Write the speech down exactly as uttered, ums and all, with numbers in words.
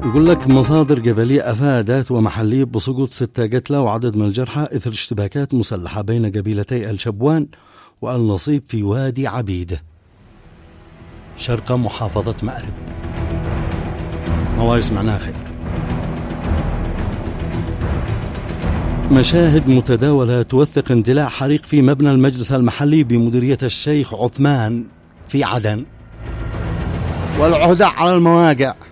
يقول لك مصادر قبلية أفادت ومحلية بسقوط ستة قتلى وعدد من الجرحى إثر اشتباكات مسلحة بين قبيلتي الشبوان والنصيب في وادي عبيدة شرق محافظة مأرب. الله يسمعنا خير. مشاهد متداولة توثق اندلاع حريق في مبنى المجلس المحلي بمديرية الشيخ عثمان في عدن والعهدة على المواقع.